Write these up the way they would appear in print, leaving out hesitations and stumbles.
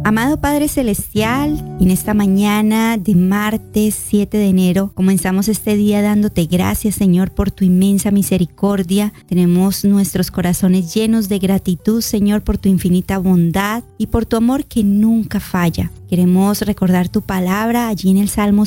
Amado Padre Celestial, en esta mañana de martes 7 de enero, comenzamos este día dándote gracias, Señor, por tu inmensa misericordia. Tenemos nuestros corazones llenos de gratitud, Señor, por tu infinita bondad y por tu amor que nunca falla. Queremos recordar tu palabra allí en el Salmo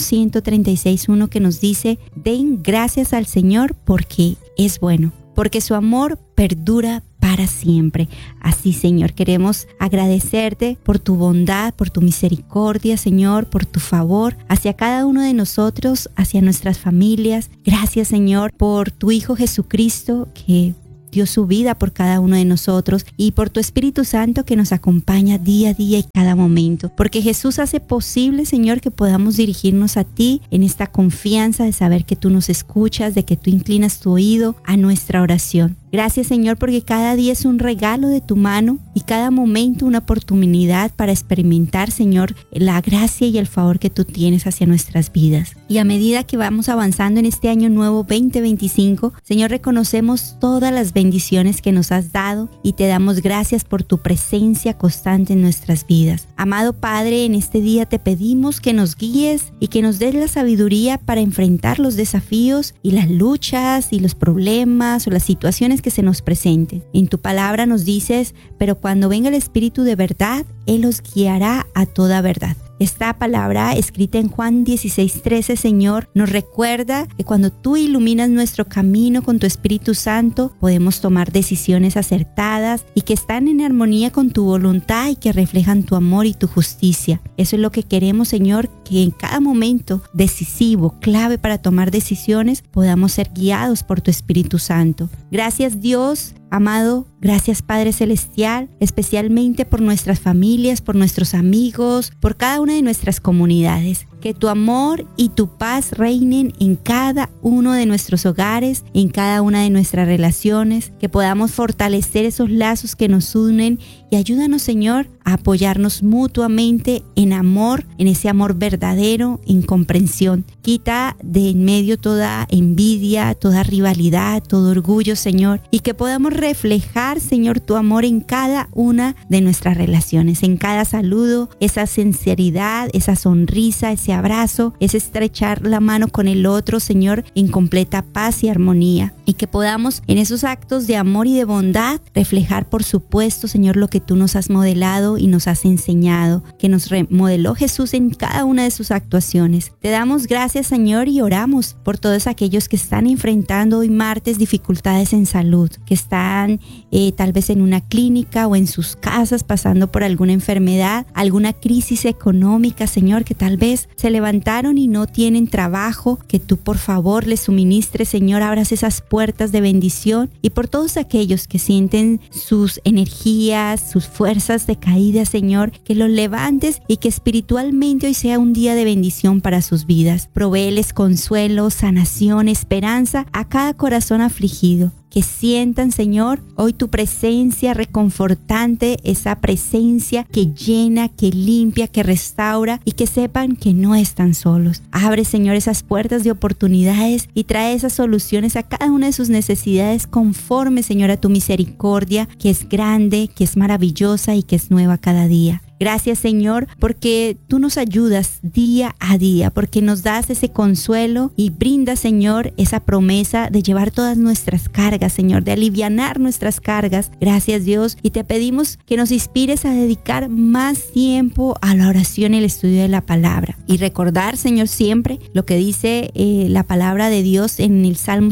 136:1 que nos dice: den gracias al Señor porque es bueno, porque su amor perdura para siempre. Así, Señor, queremos agradecerte por tu bondad, por tu misericordia, Señor, por tu favor hacia cada uno de nosotros, hacia nuestras familias. Gracias, Señor, por tu Hijo Jesucristo que dio su vida por cada uno de nosotros y por tu Espíritu Santo que nos acompaña día a día y cada momento. Porque Jesús hace posible, Señor, que podamos dirigirnos a ti en esta confianza de saber que tú nos escuchas, de que tú inclinas tu oído a nuestra oración. Gracias, Señor, porque cada día es un regalo de tu mano y cada momento una oportunidad para experimentar, Señor, la gracia y el favor que tú tienes hacia nuestras vidas. Y a medida que vamos avanzando en este año nuevo 2025, Señor, reconocemos todas las bendiciones que nos has dado y te damos gracias por tu presencia constante en nuestras vidas. Amado Padre, en este día te pedimos que nos guíes y que nos des la sabiduría para enfrentar los desafíos y las luchas y los problemas o las situaciones que se nos presenten. En tu palabra nos dices: pero cuando venga el Espíritu de verdad, Él os guiará a toda verdad. Esta palabra escrita en Juan 16:13, Señor, nos recuerda que cuando tú iluminas nuestro camino con tu Espíritu Santo, podemos tomar decisiones acertadas y que están en armonía con tu voluntad y que reflejan tu amor y tu justicia. Eso es lo que queremos, Señor, que en cada momento decisivo, clave para tomar decisiones, podamos ser guiados por tu Espíritu Santo. Gracias, Dios. Amado, gracias Padre Celestial, especialmente por nuestras familias, por nuestros amigos, por cada una de nuestras comunidades. Que tu amor y tu paz reinen en cada uno de nuestros hogares, en cada una de nuestras relaciones, que podamos fortalecer esos lazos que nos unen y ayúdanos, Señor, a apoyarnos mutuamente en amor, en ese amor verdadero, en comprensión. Quita de en medio toda envidia, toda rivalidad, todo orgullo, Señor, y que podamos reflejar, Señor, tu amor en cada una de nuestras relaciones, en cada saludo, esa sinceridad, esa sonrisa, ese abrazo, ese estrechar la mano con el otro, Señor, en completa paz y armonía. Y que podamos en esos actos de amor y de bondad reflejar, por supuesto, Señor, lo que tú nos has modelado y nos has enseñado, que nos remodeló Jesús en cada una de sus actuaciones. Te damos gracias, Señor, y oramos por todos aquellos que están enfrentando hoy martes dificultades en salud, que están tal vez en una clínica o en sus casas pasando por alguna enfermedad, alguna crisis económica, Señor, que tal vez se levantaron y no tienen trabajo, que tú por favor les suministres, Señor, abras esas puertas de bendición. Y por todos aquellos que sienten sus energías, sus fuerzas decaídas, Señor, que los levantes y que espiritualmente hoy sea un día de bendición para sus vidas. Provéeles consuelo, sanación, esperanza a cada corazón afligido. Que sientan, Señor, hoy tu presencia reconfortante, esa presencia que llena, que limpia, que restaura, y que sepan que no están solos. Abre, Señor, esas puertas de oportunidades y trae esas soluciones a cada una de sus necesidades conforme, Señor, a tu misericordia, que es grande, que es maravillosa y que es nueva cada día. Gracias, Señor, porque tú nos ayudas día a día, porque nos das ese consuelo y brindas, Señor, esa promesa de llevar todas nuestras cargas, Señor, de alivianar nuestras cargas. Gracias, Dios, y te pedimos que nos inspires a dedicar más tiempo a la oración y el estudio de la palabra. Y recordar, Señor, siempre lo que dice la palabra de Dios en el Salmo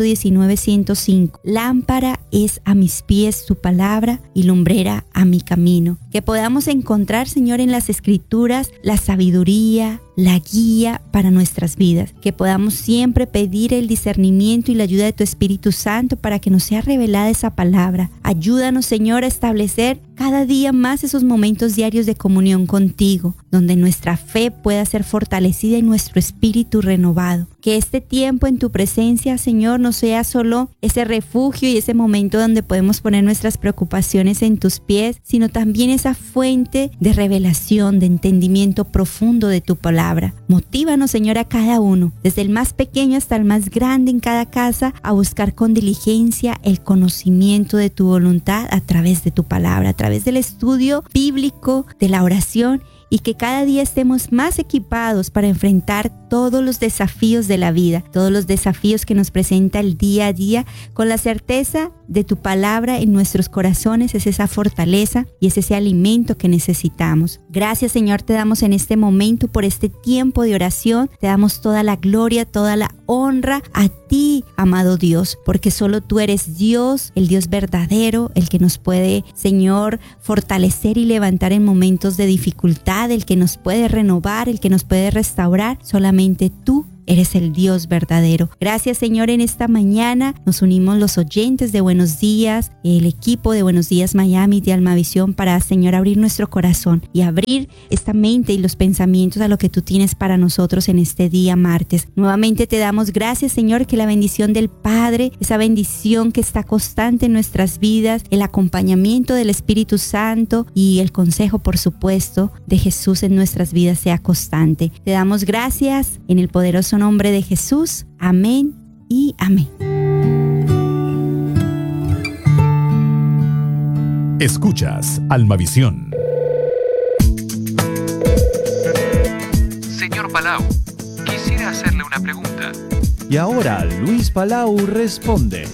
119:105. Lámpara es a mis pies tu palabra y lumbrera a mi camino. Que podamos encontrar, Señor, en las Escrituras la sabiduría, la guía para nuestras vidas. Que podamos siempre pedir el discernimiento y la ayuda de tu Espíritu Santo para que nos sea revelada esa palabra. Ayúdanos, Señor, a establecer cada día más esos momentos diarios de comunión contigo, donde nuestra fe pueda ser fortalecida y nuestro espíritu renovado. Que este tiempo en tu presencia, Señor, no sea solo ese refugio y ese momento donde podemos poner nuestras preocupaciones en tus pies, sino también esa fuente de revelación, de entendimiento profundo de tu palabra. palabra. Motívanos, Señor, a cada uno, desde el más pequeño hasta el más grande en cada casa, a buscar con diligencia el conocimiento de tu voluntad a través de tu palabra, a través del estudio bíblico, de la oración, y que cada día estemos más equipados para enfrentar todos los desafíos de la vida, todos los desafíos que nos presenta el día a día, con la certeza de tu palabra en nuestros corazones. Es esa fortaleza y es ese alimento que necesitamos. Gracias, Señor, te damos en este momento por este tiempo de oración. Te damos toda la gloria, toda la honra a ti, amado Dios, porque solo tú eres Dios, el Dios verdadero, el que nos puede, Señor, fortalecer y levantar en momentos de dificultad, el que nos puede renovar, el que nos puede restaurar. Solamente tú eres el Dios verdadero. Gracias, Señor, en esta mañana nos unimos los oyentes de Buenos Días, el equipo de Buenos Días Miami, de Almavisión, para, Señor, abrir nuestro corazón y abrir esta mente y los pensamientos a lo que tú tienes para nosotros en este día martes. Nuevamente te damos gracias, Señor, que la bendición del Padre, esa bendición que está constante en nuestras vidas, el acompañamiento del Espíritu Santo y el consejo, por supuesto, de Jesús en nuestras vidas sea constante. Te damos gracias en el poderoso nombre de Jesús. Amén y amén. Escuchas Almavisión. Señor Palau, quisiera hacerle una pregunta. Y ahora Luis Palau responde.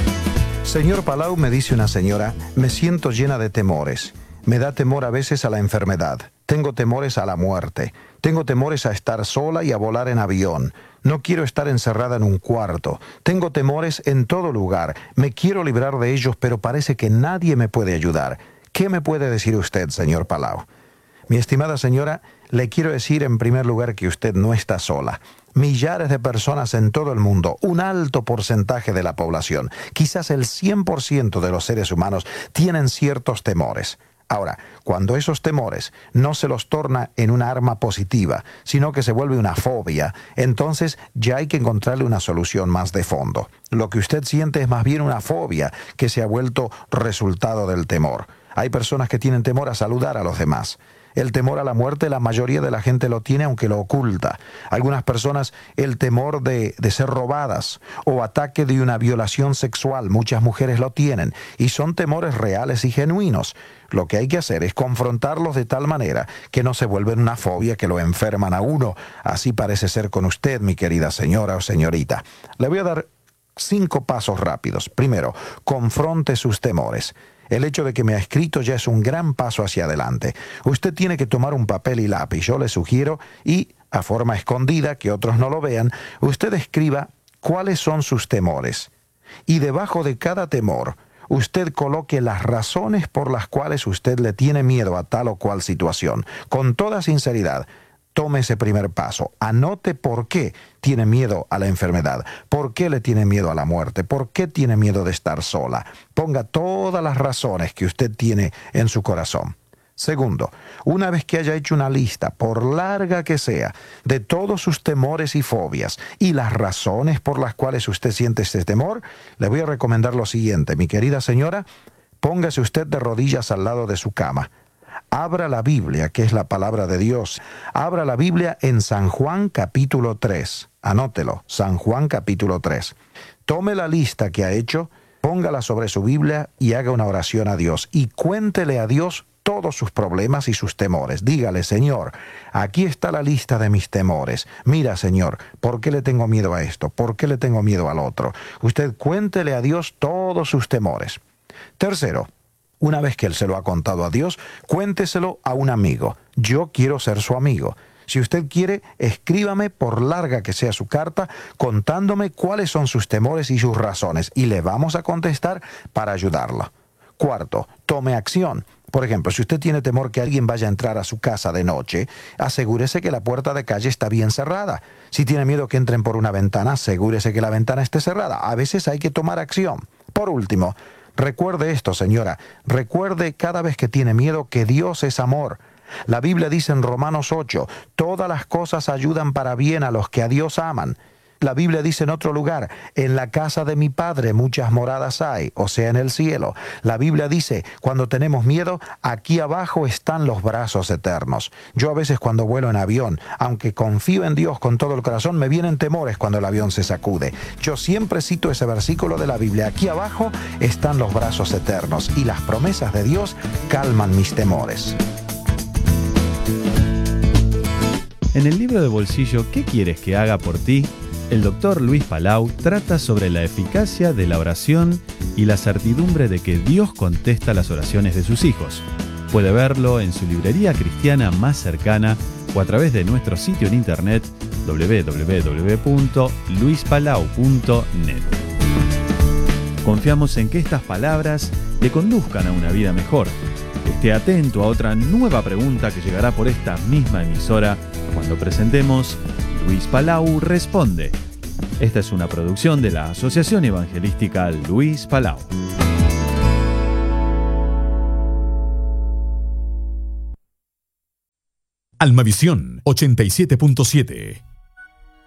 Señor Palau, me dice una señora, me siento llena de temores. Me da temor a veces a la enfermedad. Tengo temores a la muerte. Tengo temores a estar sola y a volar en avión. No quiero estar encerrada en un cuarto. Tengo temores en todo lugar. Me quiero librar de ellos, pero parece que nadie me puede ayudar. ¿Qué me puede decir usted, señor Palau? Mi estimada señora, le quiero decir en primer lugar que usted no está sola. Millares de personas en todo el mundo, un alto porcentaje de la población, quizás el 100% de los seres humanos, tienen ciertos temores. Ahora, cuando esos temores no se los torna en una arma positiva, sino que se vuelve una fobia, entonces ya hay que encontrarle una solución más de fondo. Lo que usted siente es más bien una fobia que se ha vuelto resultado del temor. Hay personas que tienen temor a saludar a los demás. El temor a la muerte, la mayoría de la gente lo tiene, aunque lo oculta. Algunas personas, el temor de ser robadas o ataque de una violación sexual, muchas mujeres lo tienen, y son temores reales y genuinos. Lo que hay que hacer es confrontarlos de tal manera que no se vuelven una fobia que lo enferman a uno. Así parece ser con usted, mi querida señora o señorita. Le voy a dar 5 pasos rápidos. Primero, confronte sus temores. El hecho de que me ha escrito ya es un gran paso hacia adelante. Usted tiene que tomar un papel y lápiz. Yo le sugiero, y a forma escondida, que otros no lo vean, usted escriba cuáles son sus temores. Y debajo de cada temor, usted coloque las razones por las cuales usted le tiene miedo a tal o cual situación. Con toda sinceridad, tome ese primer paso. Anote por qué tiene miedo a la enfermedad, por qué le tiene miedo a la muerte, por qué tiene miedo de estar sola. Ponga todas las razones que usted tiene en su corazón. Segundo, una vez que haya hecho una lista, por larga que sea, de todos sus temores y fobias y las razones por las cuales usted siente este temor, le voy a recomendar lo siguiente. Mi querida señora, póngase usted de rodillas al lado de su cama. Abra la Biblia, que es la palabra de Dios. Abra la Biblia en San Juan capítulo 3. Anótelo, San Juan capítulo 3. Tome la lista que ha hecho, póngala sobre su Biblia y haga una oración a Dios. Y cuéntele a Dios todos sus problemas y sus temores. Dígale, Señor, aquí está la lista de mis temores. Mira, Señor, ¿por qué le tengo miedo a esto? ¿Por qué le tengo miedo al otro? Usted cuéntele a Dios todos sus temores. Tercero, una vez que él se lo ha contado a Dios, cuénteselo a un amigo. Yo quiero ser su amigo. Si usted quiere, escríbame, por larga que sea su carta, contándome cuáles son sus temores y sus razones, y le vamos a contestar para ayudarla. Cuarto, tome acción. Por ejemplo, si usted tiene temor que alguien vaya a entrar a su casa de noche, asegúrese que la puerta de calle está bien cerrada. Si tiene miedo que entren por una ventana, asegúrese que la ventana esté cerrada. A veces hay que tomar acción. Por último, recuerde esto, señora. Recuerde cada vez que tiene miedo que Dios es amor. La Biblia dice en Romanos 8, todas las cosas ayudan para bien a los que a Dios aman. La Biblia dice en otro lugar, en la casa de mi Padre muchas moradas hay, o sea, en el cielo. La Biblia dice, cuando tenemos miedo, aquí abajo están los brazos eternos. Yo a veces cuando vuelo en avión, aunque confío en Dios con todo el corazón, me vienen temores cuando el avión se sacude. Yo siempre cito ese versículo de la Biblia, aquí abajo están los brazos eternos y las promesas de Dios calman mis temores. En el libro de bolsillo ¿Qué quieres que haga por ti?, el Dr. Luis Palau trata sobre la eficacia de la oración y la certidumbre de que Dios contesta las oraciones de sus hijos. Puede verlo en su librería cristiana más cercana o a través de nuestro sitio en internet www.luispalau.net. Confiamos en que estas palabras le conduzcan a una vida mejor. Esté atento a otra nueva pregunta que llegará por esta misma emisora cuando presentemos Luis Palau Responde. Esta es una producción de la Asociación Evangelística Luis Palau. Almavisión 87.7.